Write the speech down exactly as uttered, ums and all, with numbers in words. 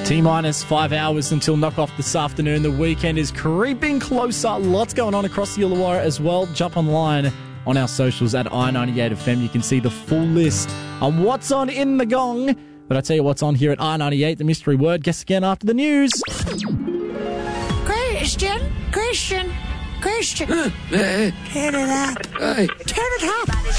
T-minus five hours until knock-off this afternoon. The weekend is creeping closer. Lots going on across the Illawarra as well. Jump online on our socials at I ninety-eight F M. You can see the full list on what's on in the gong. But I tell you what's on here at I ninety-eight, the mystery word. Guess again after the news. Christian, Christian, Christian. Turn it up. Turn it up.